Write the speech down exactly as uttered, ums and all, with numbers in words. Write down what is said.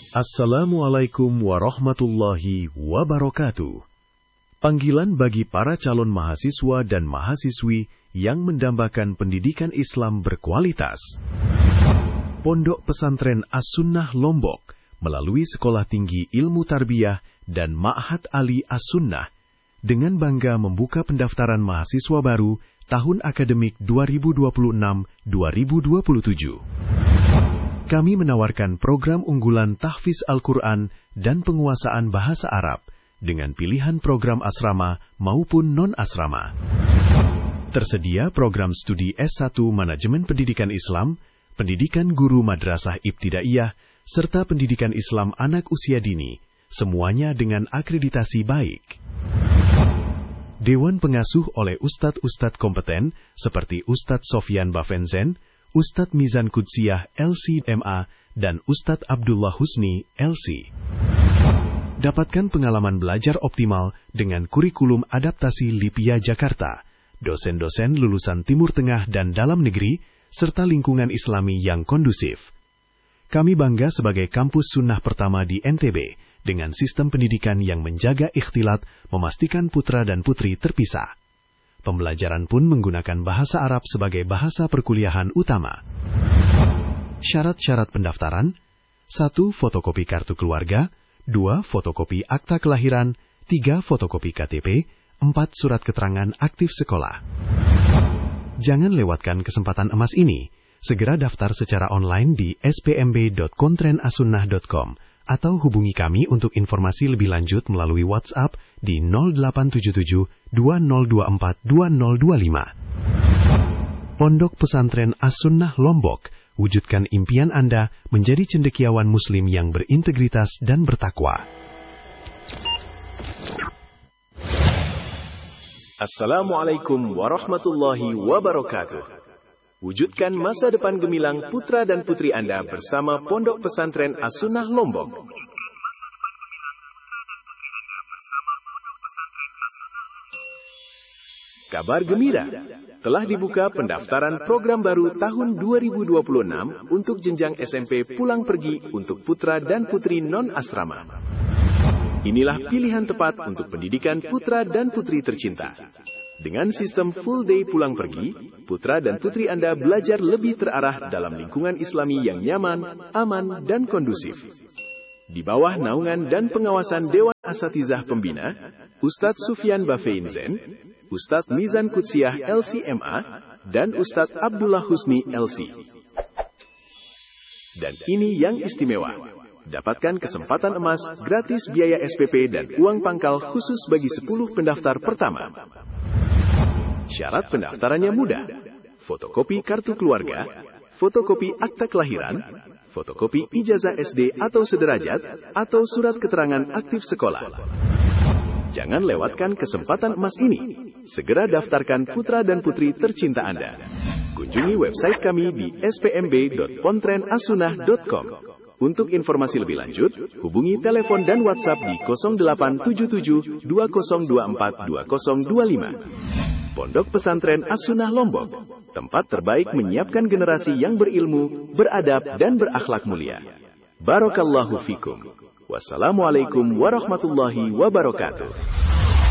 Assalamualaikum warahmatullahi wabarakatuh. Panggilan bagi para calon mahasiswa dan mahasiswi yang mendambakan pendidikan Islam berkualitas. Pondok Pesantren As-Sunnah Lombok melalui Sekolah Tinggi Ilmu Tarbiyah dan Ma'had Ali As-Sunnah dengan bangga membuka pendaftaran mahasiswa baru tahun akademik dua ribu dua puluh enam dua ribu dua puluh tujuh. Kami menawarkan program unggulan tahfiz Al-Quran dan penguasaan bahasa Arab dengan pilihan program asrama maupun non-asrama. Tersedia program studi S satu Manajemen Pendidikan Islam, Pendidikan Guru Madrasah Ibtidaiyah, serta Pendidikan Islam Anak Usia Dini, semuanya dengan akreditasi baik. Dewan pengasuh oleh ustadz-ustadz kompeten seperti Ustadz Sofyan Bavenzen, Ustadz Mizan Kudsiyah L C M A, dan Ustadz Abdullah Husni L C. Dapatkan pengalaman belajar optimal dengan kurikulum adaptasi Lipia Jakarta, dosen-dosen lulusan Timur Tengah dan dalam negeri, serta lingkungan Islami yang kondusif. Kami bangga sebagai kampus sunnah pertama di N T B, dengan sistem pendidikan yang menjaga ikhtilat, memastikan putra dan putri terpisah. Pembelajaran pun menggunakan bahasa Arab sebagai bahasa perkuliahan utama. Syarat-syarat pendaftaran: satu. Fotokopi kartu keluarga, dua. Fotokopi akta kelahiran, tiga. Fotokopi K T P, empat. Surat keterangan aktif sekolah. Jangan lewatkan kesempatan emas ini. Segera daftar secara online di s p m b dot kontren asunnah dot com atau hubungi kami untuk informasi lebih lanjut melalui WhatsApp di nol delapan tujuh tujuh dua nol dua empat dua nol dua lima. Pondok Pesantren As-Sunnah Lombok, wujudkan impian Anda menjadi cendekiawan Muslim yang berintegritas dan bertakwa. Assalamualaikum warahmatullahi wabarakatuh. Wujudkan masa depan gemilang putra dan putri Anda bersama Pondok Pesantren As-Sunnah Lombok. Kabar gembira, telah dibuka pendaftaran program baru tahun dua ribu dua puluh enam untuk jenjang S M P pulang pergi untuk putra dan putri non-asrama. Inilah pilihan tepat untuk pendidikan putra dan putri tercinta. Dengan sistem full day pulang pergi, putra dan putri Anda belajar lebih terarah dalam lingkungan Islami yang nyaman, aman, dan kondusif. Di bawah naungan dan pengawasan Dewan Asatizah Pembina, Ustadz Sufyan Bavenzen, Ustadz Mizan Kudsiyah L C M A, dan Ustadz Abdullah Husni L C. Dan ini yang istimewa. Dapatkan kesempatan emas, gratis biaya S P P dan uang pangkal khusus bagi sepuluh pendaftar pertama. Syarat pendaftarannya mudah. Fotokopi kartu keluarga, fotokopi akta kelahiran, fotokopi ijazah S D atau sederajat, atau surat keterangan aktif sekolah. Jangan lewatkan kesempatan emas ini. Segera daftarkan putra dan putri tercinta Anda. Kunjungi website kami di s p m b dot kontren asunnah dot com. Untuk informasi lebih lanjut, hubungi telepon dan WhatsApp di nol delapan tujuh tujuh dua nol dua empat dua nol dua lima. Pondok Pesantren As-Sunnah Lombok, tempat terbaik menyiapkan generasi yang berilmu, beradab, dan berakhlak mulia. Barakallahu fikum. Wassalamualaikum warahmatullahi wabarakatuh.